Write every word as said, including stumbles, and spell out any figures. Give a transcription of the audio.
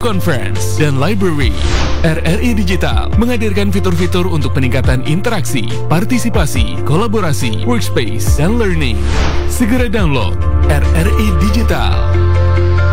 conference, dan library. R R I Digital menghadirkan fitur-fitur untuk peningkatan interaksi, partisipasi, kolaborasi, workspace, dan learning. Segera download R R I Digital.